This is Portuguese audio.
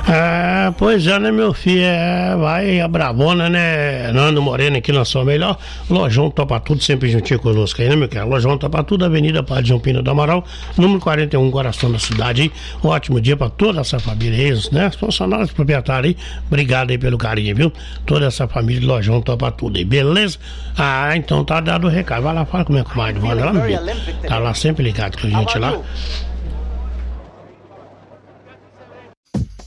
Pois é, né, meu filho? Vai a bravona, né? Nando Moreno aqui na sua melhor. Lojão Topa Tudo, sempre juntinho conosco aí, né, meu querido? Lojão Topa Tudo, Avenida Padre João Pina do Amaral, número 41, coração da cidade aí. Um ótimo dia pra toda essa família aí, né? Os funcionários proprietários aí. Obrigado aí pelo carinho, viu? Toda essa família de Lojão Topa Tudo aí, beleza? Então tá dado o recado. Vai lá, fala como é que o Mário Vanda lá, meu filho. Tá lá sempre ligado com a gente lá.